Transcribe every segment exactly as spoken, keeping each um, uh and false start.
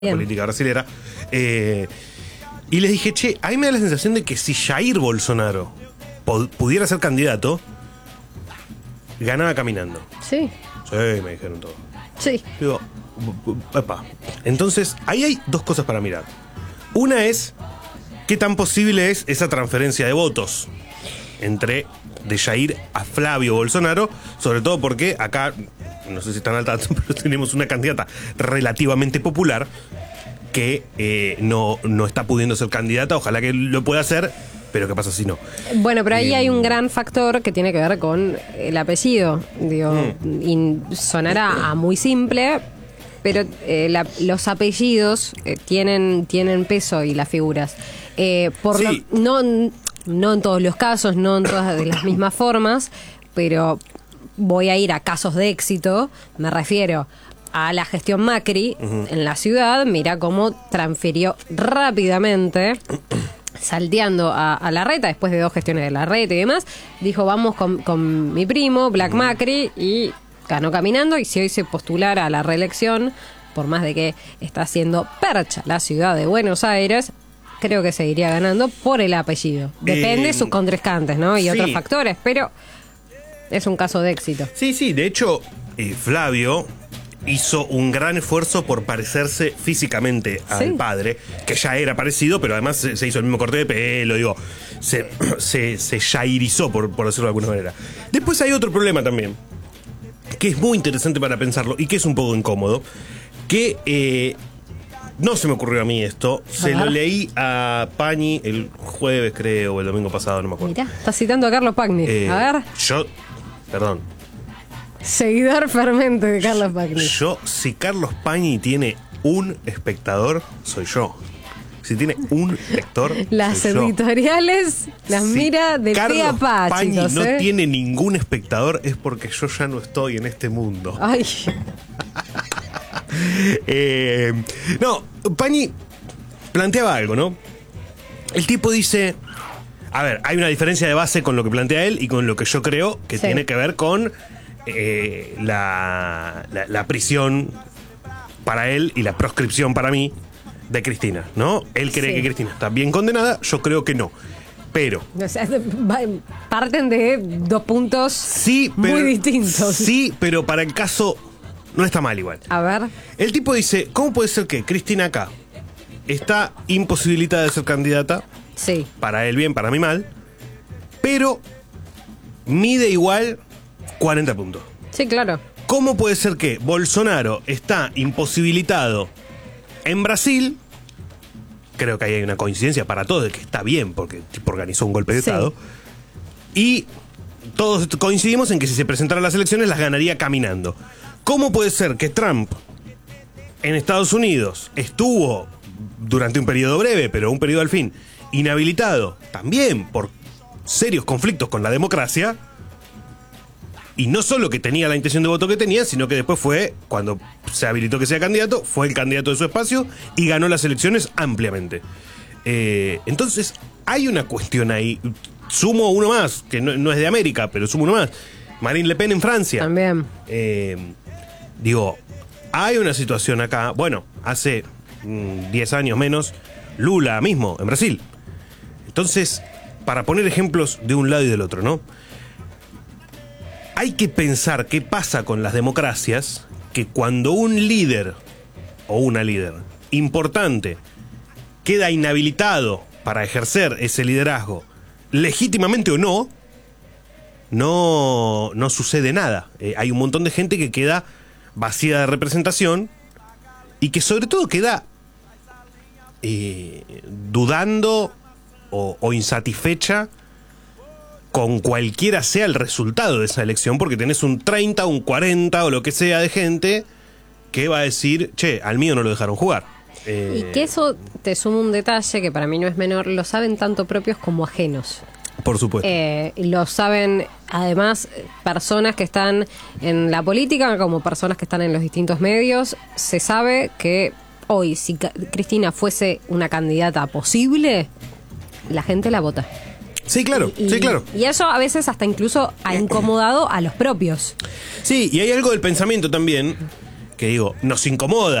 Bien. Política brasilera. Eh, y les dije, che, a mí me da la sensación de que si Jair Bolsonaro pudiera ser candidato, ganaba caminando. Sí. Sí, me dijeron todo. Sí. Digo, epa. Entonces, ahí hay dos cosas para mirar. Una es, ¿qué tan posible es esa transferencia de votos entre de Jair a Flavio Bolsonaro? Sobre todo porque acá, no sé si están al tanto, pero tenemos una candidata relativamente popular que eh, no, no está pudiendo ser candidata. Ojalá que lo pueda hacer, pero ¿qué pasa si no? Bueno, pero ahí Eh, hay un gran factor que tiene que ver con el apellido. Digo, Mm. y sonará a muy simple, pero eh, la- los apellidos eh, tienen, tienen peso y las figuras. Eh, por Sí. lo- no, no en todos los casos, no en todas de las mismas formas, pero voy a ir a casos de éxito. Me refiero a la gestión Macri en la ciudad. Mira cómo transfirió rápidamente, salteando a, a Larreta, después de dos gestiones de Larreta y demás, dijo vamos con, con mi primo, Black Macri, y ganó caminando. Y si hoy se postulara a la reelección, por más de que está haciendo percha la ciudad de Buenos Aires, creo que seguiría ganando por el apellido. Depende de Eh, sus contrincantes, ¿no? Y sí. otros factores, pero es un caso de éxito. Sí, sí, de hecho, eh, Flavio hizo un gran esfuerzo por parecerse físicamente al Sí. padre, que ya era parecido, pero además se, se hizo el mismo corte de pelo, digo, se, se, se jairizó, por, por decirlo de alguna manera. Después hay otro problema también, que es muy interesante para pensarlo y que es un poco incómodo, que eh, no se me ocurrió a mí esto, se Ajá. lo leí a Pañi el jueves, creo, o el domingo pasado, no me acuerdo. Mirá, está citando a Carlos Pagni. Eh, A ver, Yo, perdón, seguidor fermente de Carlos Pagni. Yo, si Carlos Pañi tiene un espectador, soy yo. Si tiene un lector, Las soy yo. editoriales las Si mira de Carlos pe a pa, Pañi chicos. no ¿eh? tiene ningún espectador, es porque yo ya no estoy en este mundo. Ay, Eh, no, Pañi planteaba algo, ¿no? El tipo dice, a ver, hay una diferencia de base con lo que plantea él y con lo que yo creo que Sí. tiene que ver con eh, la, la, la prisión para él y la proscripción para mí de Cristina, ¿no? Él cree Sí. que Cristina está bien condenada, yo creo que no. Pero o sea, va- parten de dos puntos sí, pero, muy distintos. Sí, pero para el caso no está mal igual. A ver, El tipo dice, ¿cómo puede ser que Cristina acá está imposibilitada de ser candidata? sí. Para él bien, para mí mal. Pero mide igual cuarenta puntos. Sí, claro. ¿Cómo puede ser que Bolsonaro está imposibilitado en Brasil? Creo que ahí hay una coincidencia para todos de que está bien porque el tipo organizó un golpe de Sí. Estado. Y todos coincidimos en que si se presentara a las elecciones las ganaría caminando. ¿Cómo puede ser que Trump en Estados Unidos estuvo durante un periodo breve, pero un periodo al fin, inhabilitado también por serios conflictos con la democracia? Y no solo que tenía la intención de voto que tenía, sino que después fue, cuando se habilitó que sea candidato, fue el candidato de su espacio y ganó las elecciones ampliamente. Eh, entonces, hay una cuestión ahí. Sumo uno más, que no, no es de América, pero sumo uno más. Marine Le Pen en Francia. También. Eh, digo, hay una situación acá. Bueno, hace mm, diez años menos, Lula mismo, en Brasil. Entonces, para poner ejemplos de un lado y del otro, ¿no? Hay que pensar qué pasa con las democracias, que cuando un líder o una líder importante queda inhabilitado para ejercer ese liderazgo, legítimamente o no, no, no sucede nada. Eh, hay un montón de gente que queda vacía de representación y que sobre todo queda eh, dudando o, o insatisfecha con cualquiera sea el resultado de esa elección, porque tenés un treinta, un cuarenta o lo que sea de gente que va a decir, che, al mío no lo dejaron jugar. Eh, Y que eso te suma un detalle que para mí no es menor, lo saben tanto propios como ajenos. Por supuesto. Eh, lo saben además personas que están en la política como personas que están en los distintos medios. Se sabe que hoy, si Ca- Cristina fuese una candidata posible, la gente la vota. Sí, claro, Y- sí, claro. Y eso a veces hasta incluso ha incomodado a los propios. Sí, y hay algo del pensamiento también que digo, nos incomoda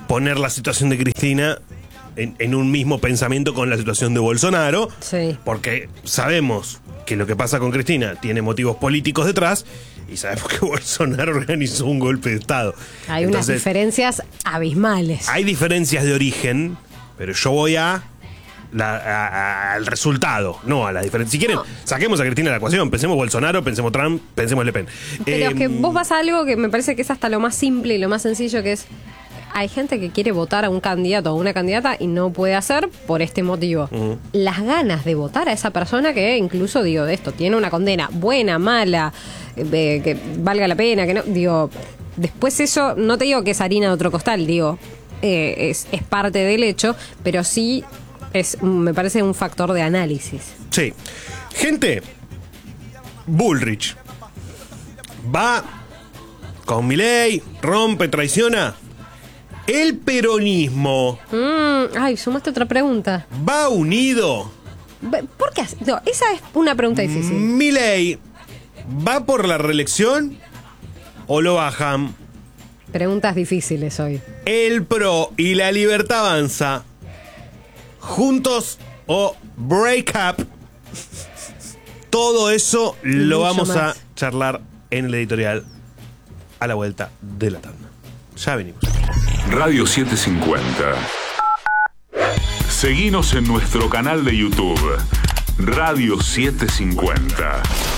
poner la situación de Cristina en, en un mismo pensamiento con la situación de Bolsonaro, sí. porque sabemos que lo que pasa con Cristina tiene motivos políticos detrás y sabemos que Bolsonaro organizó un golpe de Estado. Hay Entonces, unas diferencias abismales. hay diferencias de origen, pero yo voy a La, a, a, al resultado, no a la diferencia. Si quieren, no. saquemos a Cristina de la ecuación. Pensemos Bolsonaro, pensemos Trump, pensemos Le Pen. Pero eh, es que vos vas a algo que me parece que es hasta lo más simple y lo más sencillo, que es: hay gente que quiere votar a un candidato o a una candidata y no puede hacer por este motivo. Uh-huh. Las ganas de votar a esa persona, que incluso, digo, de esto, tiene una condena buena, mala, eh, que valga la pena, que no, digo, después eso, no te digo que es harina de otro costal, digo, eh, es, es parte del hecho, pero sí es, me parece un factor de análisis. Sí. Gente, Bullrich va con Milei, rompe, traiciona. El peronismo. Mm, ay, sumaste otra pregunta. ¿Va unido? ¿Por qué? No, esa es una pregunta difícil. Milei, ¿va por la reelección o lo bajan? Preguntas difíciles hoy. El P R O y la Libertad Avanza, ¿juntos o break up? Todo eso y lo vamos más. a charlar en el editorial a la vuelta de la tanda. Ya venimos. Radio setecientos cincuenta. Seguinos en nuestro canal de YouTube, Radio setecientos cincuenta.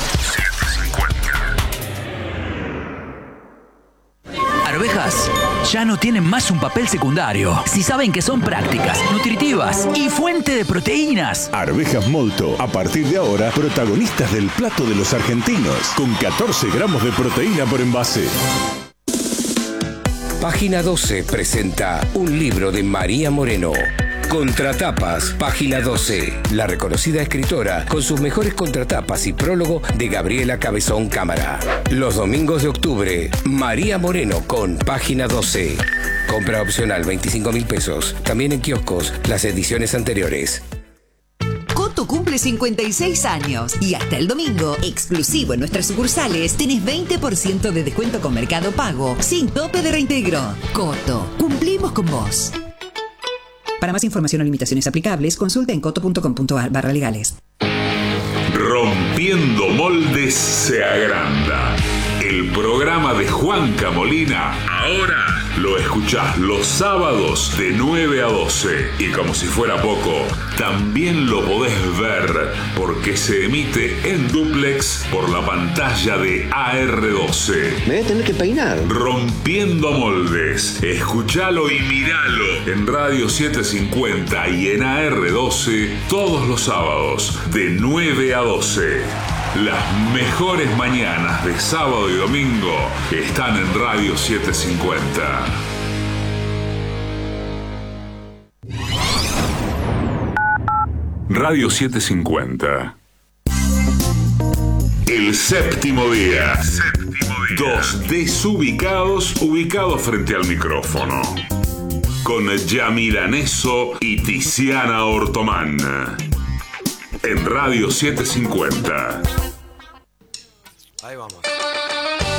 Arvejas ya no tienen más un papel secundario si saben que son prácticas, nutritivas y fuente de proteínas. Arvejas Molto, a partir de ahora, protagonistas del plato de los argentinos, con catorce gramos de proteína por envase. Página doce presenta un libro de María Moreno. Contratapas, Página doce. La reconocida escritora con sus mejores contratapas y prólogo de Gabriela Cabezón Cámara. Los domingos de octubre, María Moreno con Página doce. Compra opcional veinticinco mil pesos. También en kioscos las ediciones anteriores. Coto cumple cincuenta y seis años y hasta el domingo, exclusivo en nuestras sucursales, tenés veinte por ciento de descuento con Mercado Pago, sin tope de reintegro. Coto, cumplimos con vos. Para más información o limitaciones aplicables, consulta en coto.com.ar barra legales. Rompiendo Moldes se agranda. El programa de Juanca Molina ahora lo escuchás los sábados de nueve a doce. Y como si fuera poco, también lo podés ver porque se emite en dúplex por la pantalla de A R doce. Me voy a tener que peinar. Rompiendo Moldes. Escuchalo y miralo en Radio setecientos cincuenta y en A R doce todos los sábados de nueve a doce. Las mejores mañanas de sábado y domingo están en Radio setecientos cincuenta. Radio setecientos cincuenta. El séptimo día. Séptimo día. Dos desubicados ubicados frente al micrófono. Con Yamila Neso y Tiziana Ortomán. En Radio setecientos cincuenta. Ahí vamos.